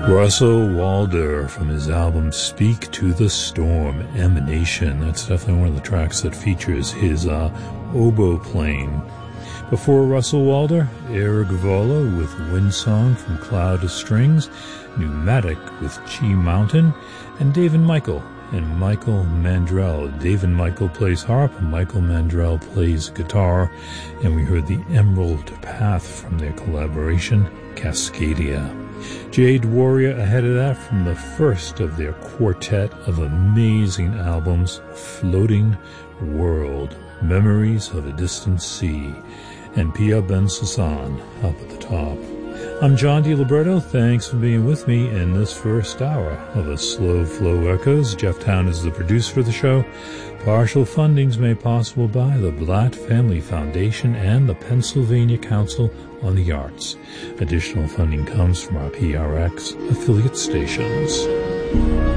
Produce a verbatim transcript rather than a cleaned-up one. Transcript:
Russell Walder from his album Speak to the Storm, Emanation. That's definitely one of the tracks that features his uh, oboe playing. Before Russell Walder, Eric Vola with Windsong from Cloud of Strings, Pneumatic with G Mountain, and David Michael and Michael Mandrell. David Michael plays harp, and Michael Mandrell plays guitar, and we heard the Emerald Path from their collaboration, Cascadia. Jade Warrior ahead of that from the first of their quartet of amazing albums, Floating World, Memories of a Distant Sea, and Pia Ben Sasson up at the top. I'm John DiLiberto. Thanks for being with me in this first hour of A Slow Flow Echoes. Jeff Town is the producer of the show. Partial funding's made possible by the Blatt Family Foundation and the Pennsylvania Council on the Arts. Additional funding comes from our P R X affiliate stations.